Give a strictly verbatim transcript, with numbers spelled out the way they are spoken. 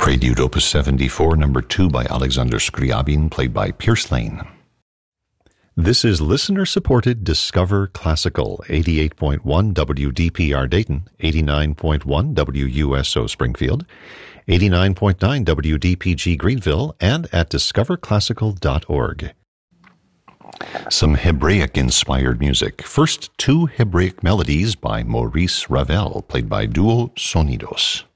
Prelude Opus seventy-four, number two by Alexander Scriabin, played by Pierce Lane. This is listener-supported Discover Classical, eighty-eight point one W D P R Dayton, eighty-nine point one W U S O Springfield, eighty-nine point nine W D P G Greenville, and at discover classical dot org. Some Hebraic-inspired music. First, two Hebraic melodies by Maurice Ravel, played by Duo Sonidos.